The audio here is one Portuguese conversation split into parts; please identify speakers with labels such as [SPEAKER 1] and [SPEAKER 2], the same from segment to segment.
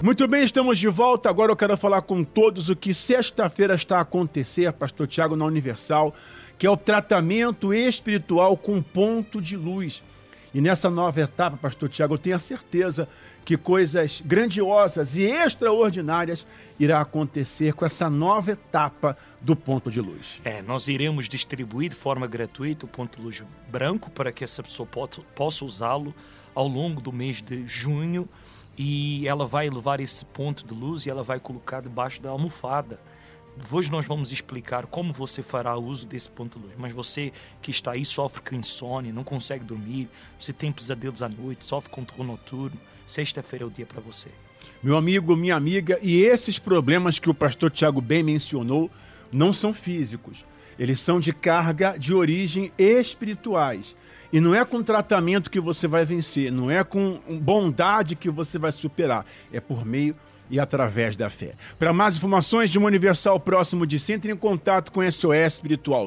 [SPEAKER 1] Muito bem, estamos de volta. Agora eu quero falar com todos o que sexta-feira está a acontecer, Pastor Tiago, na Universal, que é o tratamento espiritual com ponto de luz. E nessa nova etapa, Pastor Tiago, eu tenho a certeza que coisas grandiosas e extraordinárias irá acontecer com essa nova etapa do ponto de luz.
[SPEAKER 2] Nós iremos distribuir de forma gratuita o ponto de luz branco para que essa pessoa possa usá-lo ao longo do mês de junho. E ela vai levar esse ponto de luz e ela vai colocar debaixo da almofada. Hoje nós vamos explicar como você fará uso desse ponto de luz. Mas você que está aí sofre com insônia, não consegue dormir, você tem pesadelos à noite, sofre com terror noturno, sexta-feira é o dia para você.
[SPEAKER 1] Meu amigo, minha amiga, e esses problemas que o pastor Tiago bem mencionou não são físicos. Eles são de carga de origem espirituais. E não é com tratamento que você vai vencer, não é com bondade que você vai superar, é por meio e através da fé. Para mais informações de uma Universal próximo de si, entre em contato com SOS Espiritual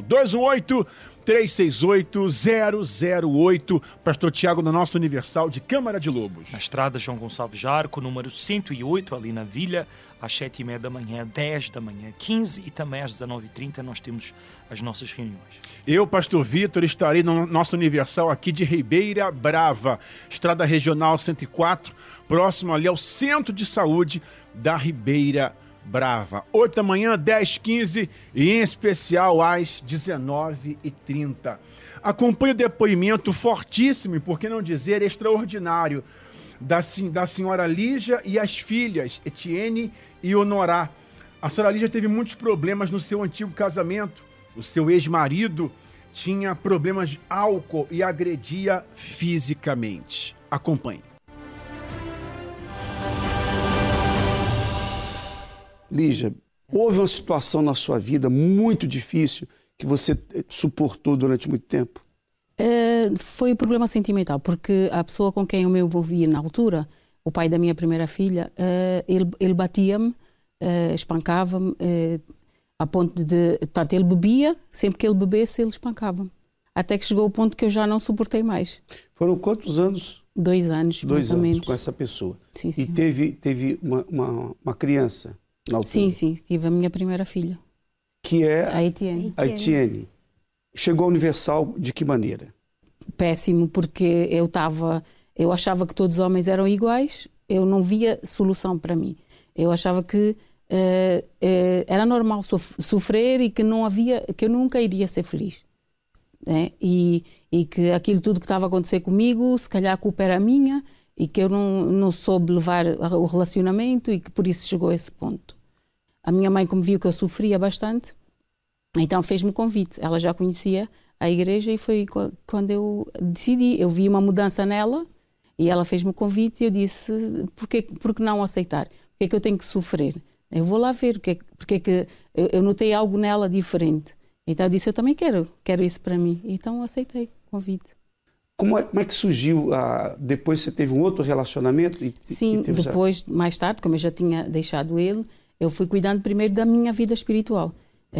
[SPEAKER 1] 218-368-008, Pastor Tiago da nossa Universal de Câmara de Lobos.
[SPEAKER 2] Na estrada João Gonçalves Jarco, número 108, ali na Vila, às 7h30 da manhã, 10 da manhã, 15 e também às 19h30 nós temos as nossas reuniões.
[SPEAKER 1] Eu, Pastor Vitor, estarei na nossa Universal aqui de Ribeira Brava, Estrada Regional 104, próximo ali ao Centro de Saúde da Ribeira Brava. 8 da manhã, 10h15 e em especial às 19h30. Acompanhe o depoimento fortíssimo, e por que não dizer extraordinário, da senhora Lígia e as filhas Etienne e Honorá. A senhora Lígia teve muitos problemas no seu antigo casamento. O seu ex-marido tinha problemas de álcool e agredia fisicamente. Acompanhe.
[SPEAKER 3] Lígia, houve uma situação na sua vida muito difícil que você suportou durante muito tempo?
[SPEAKER 4] Foi o problema sentimental, porque a pessoa com quem eu me envolvia na altura, o pai da minha primeira filha, ele batia-me, espancava-me, a ponto de... Portanto, ele bebia, sempre que ele bebesse, ele espancava-me. Até que chegou o ponto que eu já não suportei mais.
[SPEAKER 3] Foram quantos anos?
[SPEAKER 4] 2 anos, mais ou menos.
[SPEAKER 3] Com essa pessoa.
[SPEAKER 4] Sim, sim.
[SPEAKER 3] E teve uma criança na altura?
[SPEAKER 4] Sim, tive a minha primeira filha.
[SPEAKER 3] Que é
[SPEAKER 4] a Etienne.
[SPEAKER 3] A Etienne. Chegou à Universal de que maneira? Péssimo,
[SPEAKER 4] porque eu achava que todos os homens eram iguais, eu não via solução para mim. Eu achava que era normal sofrer e que eu nunca iria ser feliz, né? E que aquilo tudo que estava a acontecer comigo, se calhar a culpa era minha e que eu não soube levar o relacionamento e que por isso chegou a esse ponto. A minha mãe, como viu que eu sofria bastante, então fez-me o convite. Ela já conhecia a igreja e foi quando eu decidi. Eu vi uma mudança nela e ela fez-me o convite e eu disse, por que não aceitar? Por que é que eu tenho que sofrer? Eu vou lá ver, porque é que eu notei algo nela diferente. Então eu disse, eu também quero isso para mim. Então aceitei o convite.
[SPEAKER 3] Como é que surgiu? Depois você teve um outro relacionamento?
[SPEAKER 4] Sim, depois, mais tarde, como eu já tinha deixado ele, eu fui cuidando primeiro da minha vida espiritual.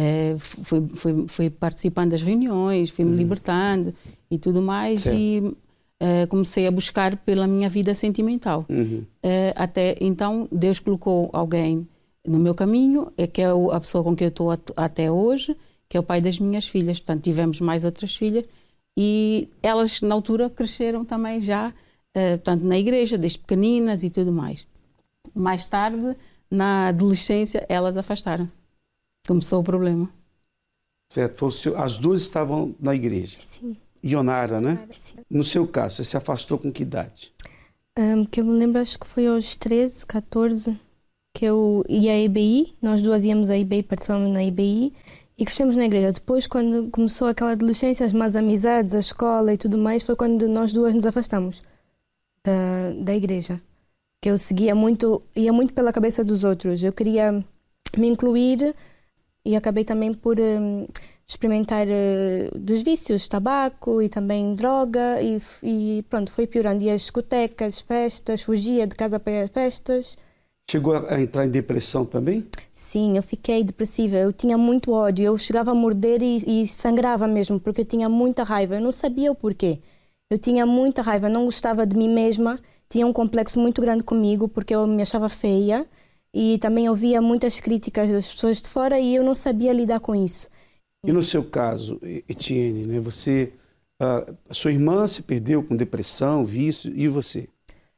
[SPEAKER 4] Fui participando das reuniões, fui me libertando e tudo mais. Certo. E comecei a buscar pela minha vida sentimental. Até então, Deus colocou alguém no meu caminho, que é a pessoa com quem eu estou até hoje, que é o pai das minhas filhas. Portanto, tivemos mais outras filhas e elas, na altura, cresceram também já, portanto, na igreja, desde pequeninas e tudo mais. Mais tarde, na adolescência, elas afastaram-se. Começou o problema.
[SPEAKER 3] Certo. As duas estavam na igreja.
[SPEAKER 5] Sim.
[SPEAKER 3] Ionara, né?
[SPEAKER 5] Sim.
[SPEAKER 3] No seu caso, você se afastou com que idade?
[SPEAKER 5] Que eu me lembro, acho que foi aos 13, 14, que eu ia à IBI. Nós duas íamos à IBI, participamos na IBI e crescemos na igreja. Depois, quando começou aquela adolescência, as más amizades, a escola e tudo mais, foi quando nós duas nos afastamos da igreja. Que eu ia muito pela cabeça dos outros. Eu queria me incluir e acabei também por experimentar dos vícios, tabaco e também droga e pronto, foi piorando. Ia às discotecas, festas, fugia de casa para ir a festas.
[SPEAKER 3] Chegou a entrar em depressão também?
[SPEAKER 5] Sim, eu fiquei depressiva, eu tinha muito ódio, eu chegava a morder e sangrava mesmo, porque eu tinha muita raiva, eu não sabia o porquê. Eu tinha muita raiva, não gostava de mim mesma, tinha um complexo muito grande comigo porque eu me achava feia e também ouvia muitas críticas das pessoas de fora e eu não sabia lidar com isso.
[SPEAKER 3] E no seu caso, Etienne, né, a sua irmã se perdeu com depressão, vício, e você?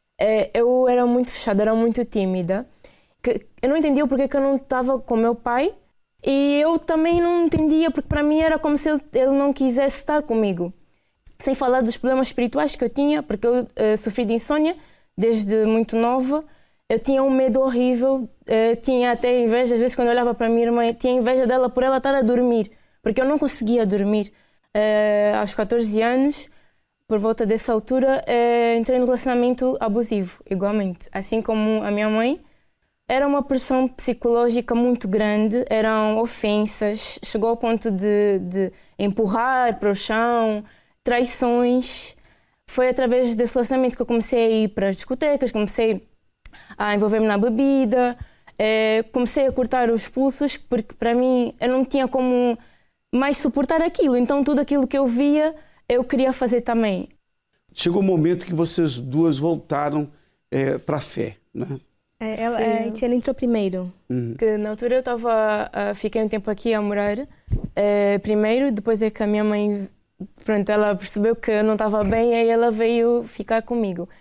[SPEAKER 6] Eu era muito fechada, era muito tímida. Eu não entendia porque que eu não estava com meu pai e eu também não entendia porque para mim era como se ele não quisesse estar comigo. Sem falar dos problemas espirituais que eu tinha, porque eu sofri de insônia desde muito nova. Eu tinha um medo horrível, tinha até inveja, às vezes quando eu olhava para a minha irmã, tinha inveja dela por ela estar a dormir, porque eu não conseguia dormir. Aos 14 anos, por volta dessa altura, entrei num relacionamento abusivo, igualmente. Assim como a minha mãe, era uma pressão psicológica muito grande, eram ofensas, chegou ao ponto de empurrar para o chão, traições. Foi através desse relacionamento que eu comecei a ir para as discotecas, comecei a envolver-me na bebida, comecei a cortar os pulsos, porque para mim eu não tinha como mais suportar aquilo. Então tudo aquilo que eu via, eu queria fazer também.
[SPEAKER 3] Chegou o momento que vocês duas voltaram para a fé, né?
[SPEAKER 5] Ela entrou primeiro.
[SPEAKER 6] Que na altura eu fiquei um tempo aqui a morar primeiro, depois é que a minha mãe, pronto, ela percebeu que eu não estava bem, aí ela veio ficar comigo.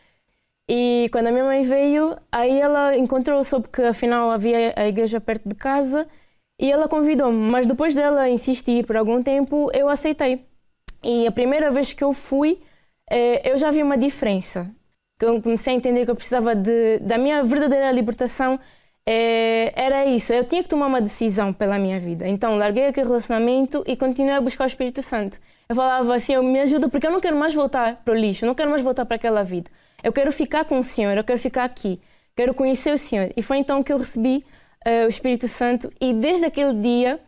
[SPEAKER 6] E quando a minha mãe veio, aí ela soube que afinal havia a igreja perto de casa e ela convidou-me. Mas depois dela insistir por algum tempo, eu aceitei. E a primeira vez que eu fui, eu já vi uma diferença. Eu comecei a entender que eu precisava da minha verdadeira libertação. Era isso, eu tinha que tomar uma decisão pela minha vida. Então larguei aquele relacionamento e continuei a buscar o Espírito Santo. Eu falava assim, me ajuda porque eu não quero mais voltar para o lixo, eu não quero mais voltar para aquela vida. Eu quero ficar com o Senhor, eu quero ficar aqui, quero conhecer o Senhor. E foi então que eu recebi o Espírito Santo e desde aquele dia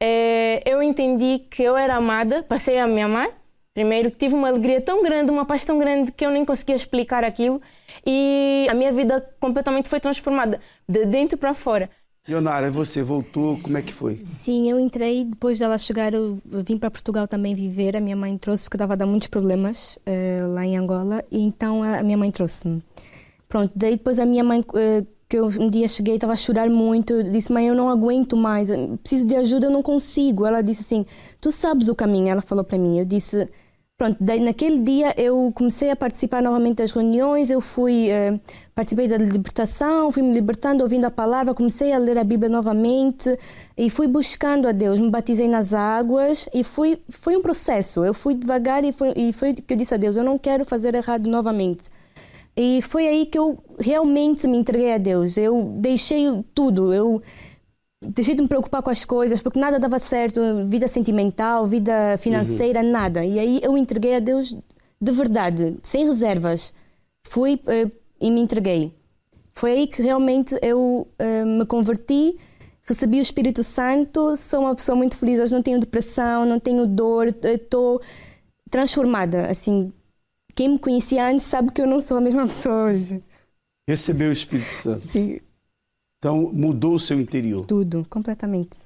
[SPEAKER 6] eu entendi que eu era amada, passei a me amar. Primeiro, tive uma alegria tão grande, uma paz tão grande que eu nem conseguia explicar aquilo e a minha vida completamente foi transformada, de dentro para fora.
[SPEAKER 3] Ionara, você voltou, como é que foi?
[SPEAKER 5] Sim, eu entrei, depois dela chegar, eu vim para Portugal também viver, a minha mãe trouxe porque estava a dar muitos problemas lá em Angola, e então a minha mãe trouxe-me. Pronto, daí depois a minha mãe, que eu um dia cheguei, estava a chorar muito, disse, mãe, eu não aguento mais, preciso de ajuda, eu não consigo. Ela disse assim, tu sabes o caminho, ela falou para mim, eu disse... Pronto, daí naquele dia eu comecei a participar novamente das reuniões, eu participei da libertação, fui me libertando, ouvindo a palavra, comecei a ler a Bíblia novamente e fui buscando a Deus, me batizei nas águas e foi um processo, eu fui devagar e foi que eu disse a Deus, eu não quero fazer errado novamente. E foi aí que eu realmente me entreguei a Deus, eu deixei tudo, eu deixei de me preocupar com as coisas, porque nada dava certo, vida sentimental, vida financeira, nada. E aí eu entreguei a Deus de verdade, sem reservas. Fui e me entreguei. Foi aí que realmente eu me converti, recebi o Espírito Santo, sou uma pessoa muito feliz, hoje não tenho depressão, não tenho dor, estou transformada. Assim, quem me conhecia antes sabe que eu não sou a mesma pessoa hoje.
[SPEAKER 3] Recebeu o Espírito Santo?
[SPEAKER 5] Sim.
[SPEAKER 3] Então, mudou o seu interior?
[SPEAKER 5] Tudo, completamente.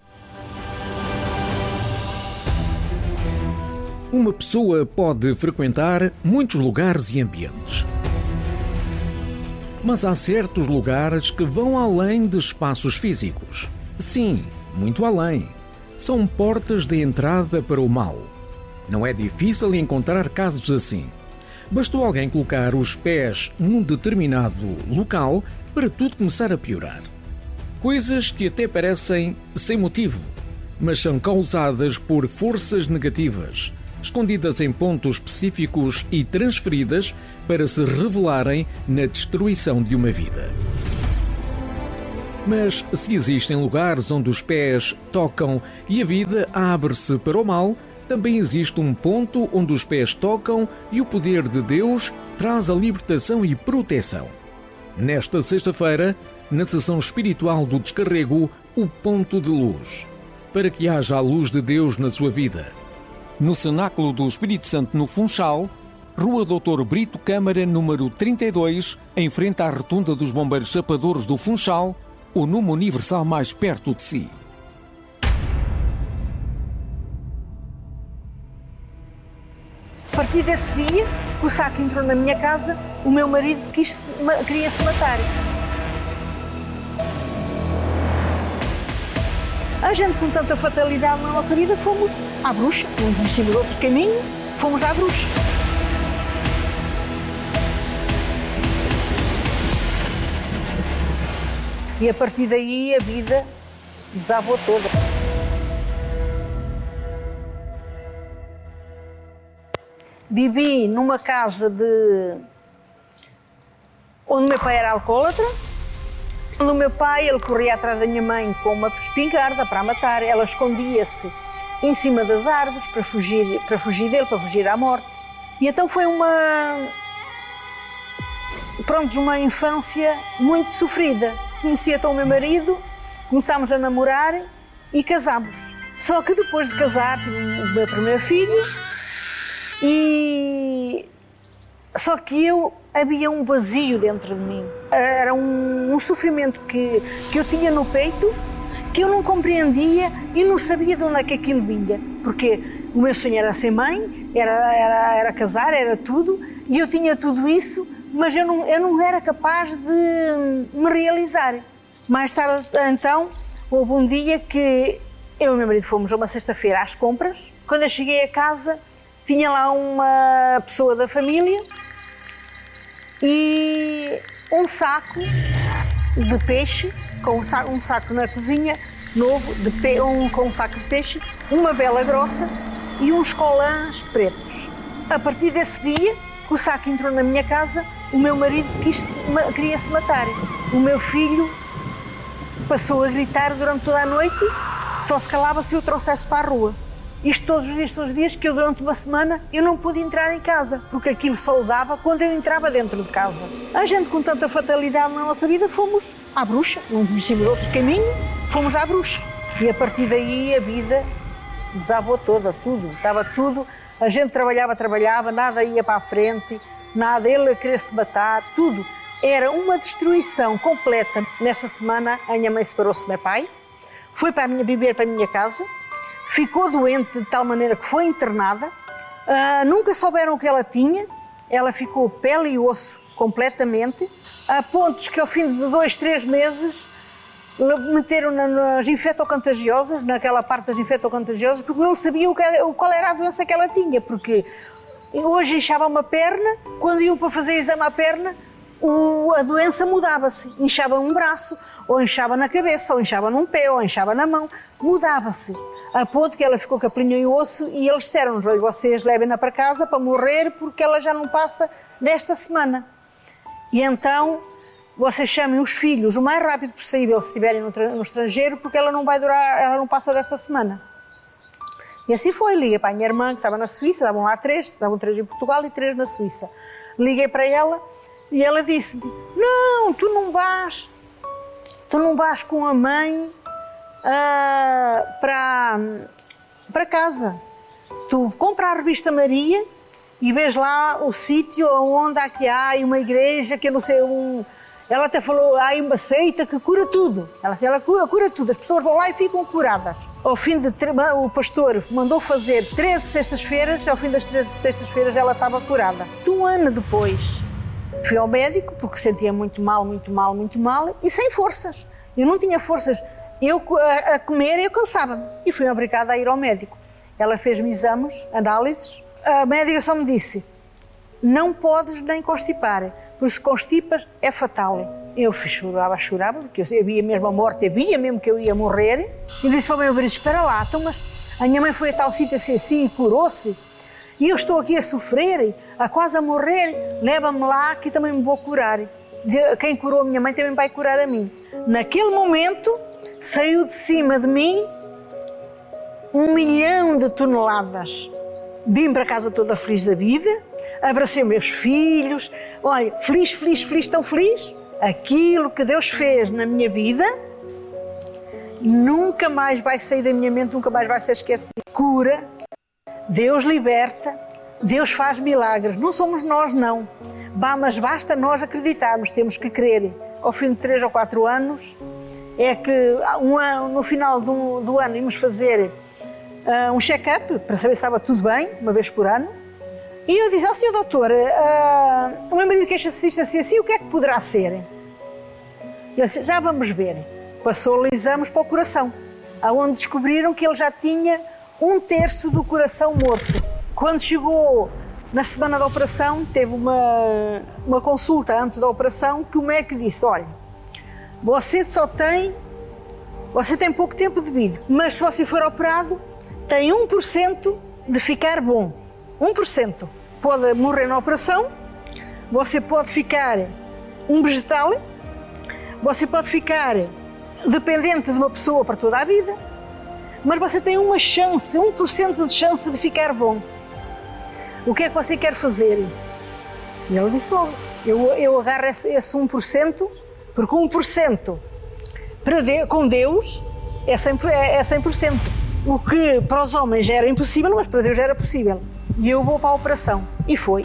[SPEAKER 7] Uma pessoa pode frequentar muitos lugares e ambientes. Mas há certos lugares que vão além de espaços físicos. Sim, muito além. São portas de entrada para o mal. Não é difícil encontrar casos assim. Bastou alguém colocar os pés num determinado local para tudo começar a piorar. Coisas que até parecem sem motivo, mas são causadas por forças negativas, escondidas em pontos específicos e transferidas para se revelarem na destruição de uma vida. Mas se existem lugares onde os pés tocam e a vida abre-se para o mal, também existe um ponto onde os pés tocam e o poder de Deus traz a libertação e proteção. Nesta sexta-feira, na sessão espiritual do Descarrego, o Ponto de Luz, para que haja a luz de Deus na sua vida. No Cenáculo do Espírito Santo, no Funchal, Rua Dr. Brito Câmara, número 32, em frente à Rotunda dos Bombeiros Chapadores do Funchal, o número universal mais perto de si.
[SPEAKER 8] A partir desse dia, o saco entrou na minha casa o meu marido queria se matar. A gente, com tanta fatalidade na nossa vida, fomos à bruxa. Não conhecíamos outro caminho, fomos à bruxa. E a partir daí a vida desabou toda. Vivi numa casa onde meu pai era alcoólatra. O meu pai, ele corria atrás da minha mãe com uma espingarda para a matar. Ela escondia-se em cima das árvores para fugir dele, para fugir à morte. E então foi uma infância muito sofrida. Conheci então o meu marido, começámos a namorar e casámos. Só que depois de casar tive o meu primeiro filho só que havia um vazio dentro de mim. Era um sofrimento que eu tinha no peito, que eu não compreendia e não sabia de onde é que aquilo vinha. Porque o meu sonho era ser mãe, era casar, era tudo, e eu tinha tudo isso, mas eu não era capaz de me realizar. Mais tarde, então, houve um dia que eu e o meu marido fomos uma sexta-feira às compras. Quando eu cheguei a casa, tinha lá uma pessoa da família e um saco de peixe, com um saco na cozinha, novo, com um saco de peixe, uma vela grossa e uns colãs pretos. A partir desse dia, que o saco entrou na minha casa, o meu marido queria se matar. O meu filho passou a gritar durante toda a noite, só se calava se eu o trouxesse para a rua. Isto todos os dias, que eu durante uma semana eu não pude entrar em casa, porque aquilo só dava quando eu entrava dentro de casa. A gente, com tanta fatalidade na nossa vida, fomos à bruxa, não conhecíamos outro caminho, fomos à bruxa. E a partir daí a vida desabou toda, tudo, estava tudo. A gente trabalhava, nada ia para a frente, nada, ele a querer se matar, tudo. Era uma destruição completa. Nessa semana a minha mãe separou-se do meu pai, foi viver para a minha casa, ficou doente de tal maneira que foi internada, nunca souberam o que ela tinha, ela ficou pele e osso completamente, a pontos que ao fim de 2, 3 meses meteram nas infectocontagiosas, naquela parte das infectocontagiosas, porque não sabiam qual era a doença que ela tinha, porque hoje inchava uma perna, quando iam para fazer exame à perna, a doença mudava-se, inchava um braço, ou inchava na cabeça, ou inchava num pé, ou inchava na mão, mudava-se. A ponto que ela ficou com a pelinha e osso e eles disseram-nos: vocês levem-na para casa para morrer porque ela já não passa desta semana. E então vocês chamem os filhos o mais rápido possível se estiverem no estrangeiro, porque ela não vai durar, ela não passa desta semana. E assim foi. Liguei para a minha irmã que estava na Suíça, estavam lá 3, estavam 3 em Portugal e 3 na Suíça. Liguei para ela e ela disse-me: não, tu não vais com a mãe para casa. Tu compra a revista Maria e vês lá o sítio onde há uma igreja que eu não sei, ela até falou, há uma seita que cura tudo. Ela cura tudo, as pessoas vão lá e ficam curadas. Ao fim o pastor mandou fazer 13 sextas-feiras, ao fim das 13 sextas-feiras ela estava curada. Um ano depois fui ao médico porque sentia muito mal e sem forças. Eu não tinha forças. Eu a comer eu cansava-me e fui obrigada a ir ao médico. Ela fez-me exames, análises. A médica só me disse: não podes nem constipar, porque se constipas é fatal. Eu chorava, porque eu via mesmo a morte, eu via mesmo que eu ia morrer. E disse para o meu marido: espera lá, então, mas a minha mãe foi a tal sítio assim e curou-se. E eu estou aqui a sofrer, quase a morrer, leva-me lá que também me vou curar. Quem curou a minha mãe também vai curar a mim. Naquele momento, saiu de cima de mim 1 milhão de toneladas. Vim para casa toda feliz da vida, abracei meus filhos, olha, feliz, tão feliz. Aquilo que Deus fez na minha vida nunca mais vai sair da minha mente, nunca mais vai ser esquecido. Cura, Deus liberta, Deus faz milagres. Não somos nós, não. Mas basta nós acreditarmos, temos que crer. Ao fim de 3 ou 4 anos, é que no final do ano íamos fazer um check-up para saber se estava tudo bem, uma vez por ano. E eu disse, senhor doutor, o meu marido queixa-se disto assim, o que é que poderá ser? Ele disse, já vamos ver. Passou-lhe exames para o coração, onde descobriram que ele já tinha 1/3 do coração morto. Quando chegou na semana da operação, teve uma consulta antes da operação, que o médico disse, olha, você tem pouco tempo de vida, mas se você for operado, tem 1% de ficar bom. 1%. Pode morrer na operação, você pode ficar um vegetal, você pode ficar dependente de uma pessoa para toda a vida, mas você tem uma chance, 1% de chance de ficar bom. O que é que você quer fazer? E ele disse logo, eu agarro esse 1%, porque 1% com Deus é 100%. O que para os homens já era impossível, mas para Deus já era possível. E eu vou para a operação. E foi.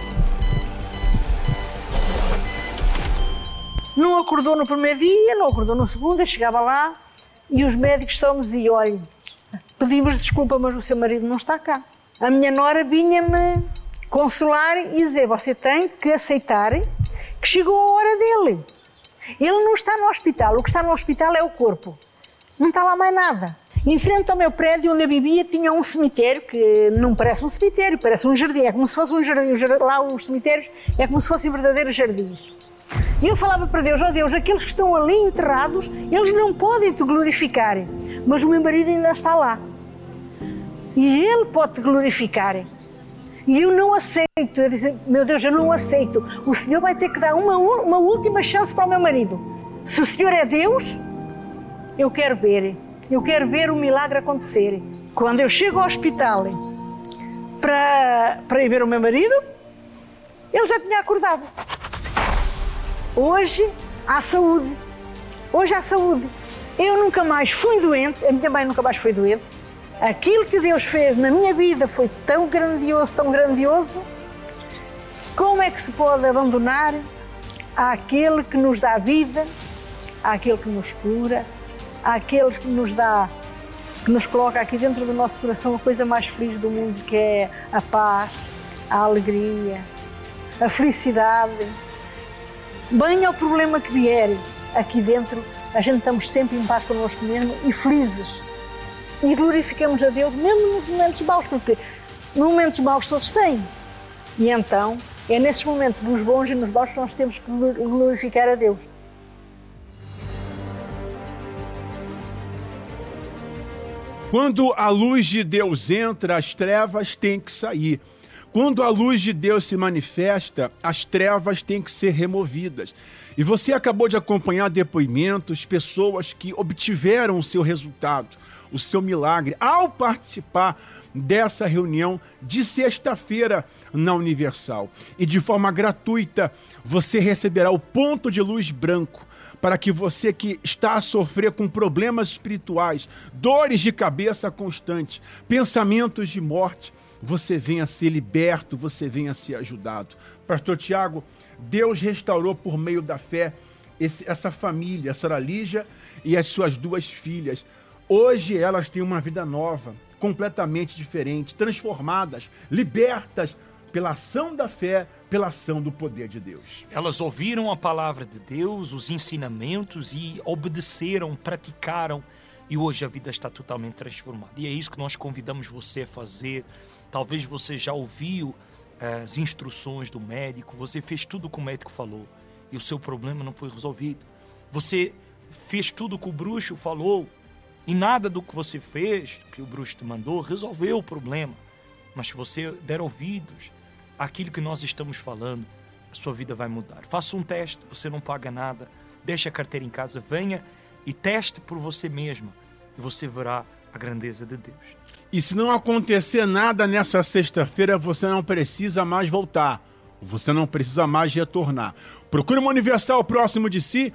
[SPEAKER 8] Não acordou no primeiro dia, não acordou no segundo, eu chegava lá e os médicos só me diziam, olha, pedimos desculpa, mas o seu marido não está cá. A minha nora vinha-me consolar e dizer, você tem que aceitar que chegou a hora dele. Ele não está no hospital, o que está no hospital é o corpo. Não está lá mais nada. Em frente ao meu prédio onde eu vivia tinha um cemitério, que não parece um cemitério, parece um jardim, é como se fosse um jardim. Lá os cemitérios é como se fossem verdadeiros jardins. E eu falava para Deus, Deus, aqueles que estão ali enterrados, eles não podem te glorificar, mas o meu marido ainda está lá. E ele pode te glorificar. E eu não aceito. Eu disse, meu Deus, eu não aceito. O Senhor vai ter que dar uma última chance para o meu marido. Se o Senhor é Deus, eu quero ver. Eu quero ver o milagre acontecer. Quando eu chego ao hospital para ir ver o meu marido, ele já tinha acordado. Hoje há saúde. Hoje há saúde. Eu nunca mais fui doente, a minha mãe nunca mais foi doente. Aquilo que Deus fez na minha vida foi tão grandioso. Como é que se pode abandonar àquele que nos dá vida, àquele que nos cura, àquele que nos dá, que nos coloca aqui dentro do nosso coração a coisa mais feliz do mundo, que é a paz, a alegria, a felicidade. Venha o problema que vier, aqui dentro a gente estamos sempre em paz connosco mesmo e felizes. E glorificamos a Deus mesmo nos momentos maus, porque momentos maus todos têm. E então, é nesses momentos, nos bons e nos maus, que nós temos que glorificar a Deus.
[SPEAKER 1] Quando a luz de Deus entra, as trevas têm que sair. Quando a luz de Deus se manifesta, as trevas têm que ser removidas. E você acabou de acompanhar depoimentos, pessoas que obtiveram o seu resultado, o seu milagre, ao participar dessa reunião de sexta-feira na Universal. E de forma gratuita, você receberá o ponto de luz branco para que você que está a sofrer com problemas espirituais, dores de cabeça constantes, pensamentos de morte, você venha ser liberto, você venha ser ajudado. Pastor Tiago, Deus restaurou por meio da fé essa família, a senhora Lígia e as suas 2 filhas. Hoje elas têm uma vida nova, completamente diferente, transformadas, libertas pela ação da fé, pela ação do poder de Deus.
[SPEAKER 2] Elas ouviram a palavra de Deus, os ensinamentos e obedeceram, praticaram. E hoje a vida está totalmente transformada. E é isso que nós convidamos você a fazer. Talvez você já ouviu as instruções do médico, você fez tudo o que o médico falou e o seu problema não foi resolvido. Você fez tudo o que o bruxo falou e nada do que você fez, que o bruxo te mandou, resolveu o problema. Mas se você der ouvidos àquilo que nós estamos falando, a sua vida vai mudar. Faça um teste, você não paga nada, deixe a carteira em casa, venha e teste por você mesma e você verá a grandeza de Deus.
[SPEAKER 1] E se não acontecer nada nessa sexta-feira, você não precisa mais voltar. Você não precisa mais retornar. Procure uma Universal próximo de si